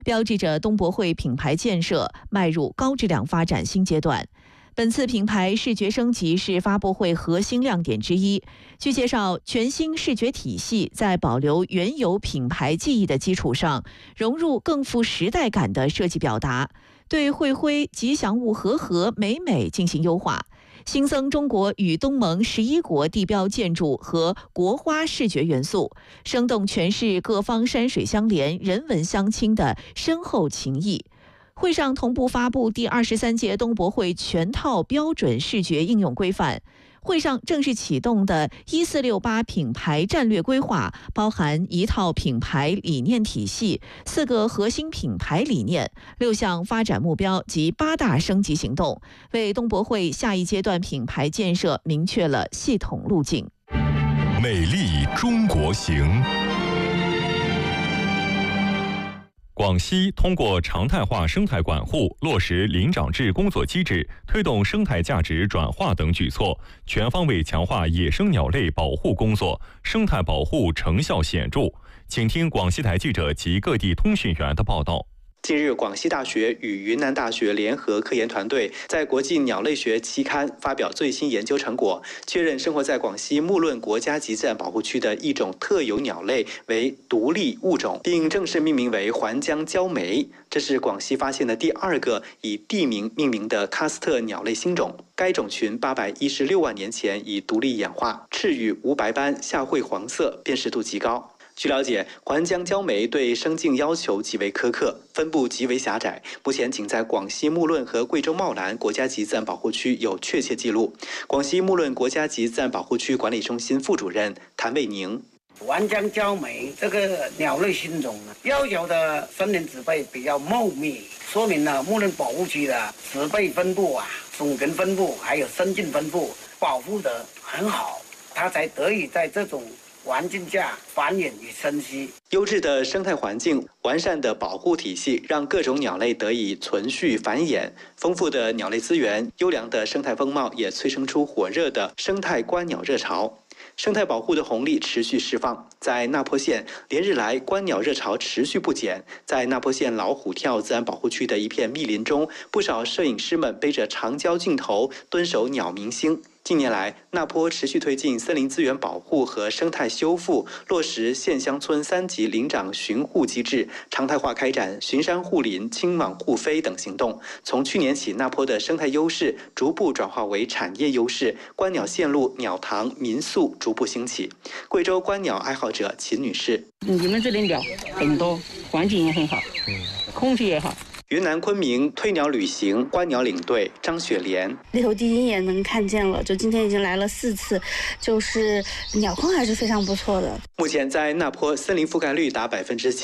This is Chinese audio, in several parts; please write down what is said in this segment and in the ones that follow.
标志着东博汇品牌建设迈入高质量发展新阶段。本次品牌视觉升级是发布会核心亮点之一。据介绍，全新视觉体系在保留原有品牌记忆的基础上，融入更富时代感的设计表达，对会徽、吉祥物和美进行优化，新增中国与东盟11国地标建筑和国花视觉元素，生动诠释各方山水相连、人文相亲的深厚情谊。会上同步发布第23届东博会全套标准视觉应用规范。会上正式启动的1468品牌战略规划，包含1套品牌理念体系、4个核心品牌理念、6项发展目标及8大升级行动，为东博会下一阶段品牌建设明确了系统路径。 美丽中国行。广西通过常态化生态管护、落实林长制工作机制、推动生态价值转化等举措，全方位强化野生鸟类保护工作，生态保护成效显著。请听广西台记者及各地通讯员的报道。 近日，广西大学与云南大学联合科研团队在国际鸟类学期刊发表最新研究成果，确认生活在广西木论国家级自然保护区的一种特有鸟类为独立物种，并正式命名为环江鹪眉。这是广西发现的第2个以地名命名的喀斯特鸟类新种。该种群816万年前已独立演化，翅羽无白斑，下喙黄色，辨识度极高。据了解，环江鹪眉对生境要求极为苛刻，分布极为狭窄，目前仅在广西木论和贵州茂兰国家级自然保护区有确切记录。广西木论国家级自然保护区管理中心副主任谭卫宁： 环江鹪眉这个鸟类新种呢，幼小的森林植被比较茂密，说明了木论保护区的植被分布种群分布还有生境分布保护得很好，它才得以在这种环境下繁衍与生息。 优质的生态环境、完善的保护体系，让各种鸟类得以存续繁衍。丰富的鸟类资源、优良的生态风貌，也催生出火热的生态观鸟热潮。生态保护的红利持续释放，在那坡县连日来观鸟热潮持续不减。在那坡县老虎跳自然保护区的一片密林中，不少摄影师们背着长焦镜头蹲守鸟明星。近年来，那坡持续推进森林资源保护和生态修复，落实县乡村3级林长巡护机制，常态化开展巡山护林、清网护飞等行动。从去年起，那坡的生态优势逐步转化为产业优势，观鸟线路、鸟塘、民宿逐步兴起。贵州观鸟爱好者秦女士： 你们这里鸟很多，环境也很好，空气也好。 云南昆明推鸟旅行观鸟领队张雪莲： 猎头第一眼能看见了，就今天已经来了4次，就是鸟况还是非常不错的。 目前在那坡森林覆盖率达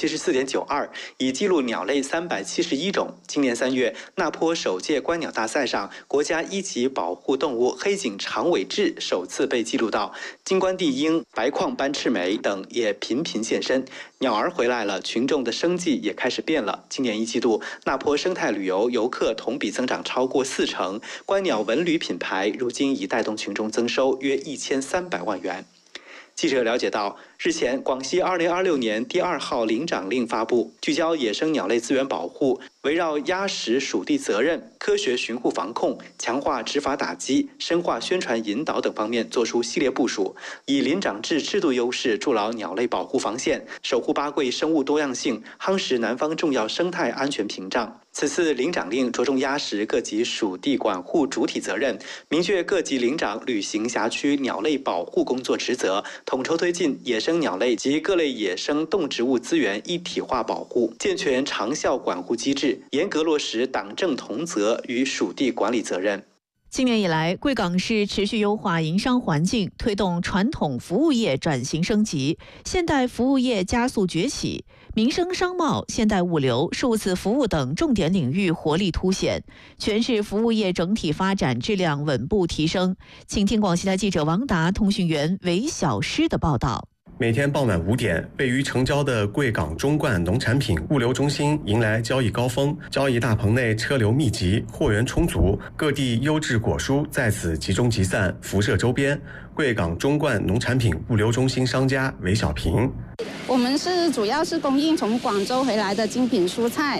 74.92%，已记录鸟类371种。今年3月，那坡首届观鸟大赛上，国家1级保护动物黑颈长尾雉首次被记录到，金冠地鹰、白眶斑赤眉等也频频现身。鸟儿回来了，群众的生计也开始变了。今年1季度，那坡生态旅游游客同比增长超过40%，观鸟文旅品牌如今已带动群众增收约1300万元。记者了解到，日前广西2026年第2号灵长令发布，聚焦野生鸟类资源保护，围绕压实属地责任、科学巡护防控、强化执法打击、深化宣传引导等方面作出系列部署，以林长制制度优势筑牢鸟类保护防线，守护八桂生物多样性，夯实南方重要生态安全屏障。此次灵长令着重压实各级属地管护主体责任，明确各级领长履行辖区鸟类保护工作职责，统筹推进野生鸟类及各类野生动植物资源一体化保护，健全长效管护机制，严格落实党政同责与属地管理责任。 今年以来，贵港市持续优化营商环境，推动传统服务业转型升级，现代服务业加速崛起，民生商贸、现代物流、数字服务等重点领域活力凸显，全市服务业整体发展质量稳步提升。请听广西台记者王达、通讯员韦小诗的报道。 每天傍晚5点，位于城郊的贵港中冠农产品物流中心迎来交易高峰，交易大棚内车流密集，货源充足，各地优质果蔬在此集中集散，辐射周边。贵港中冠农产品物流中心商家韦小平： 我们主要是供应从广州回来的精品蔬菜，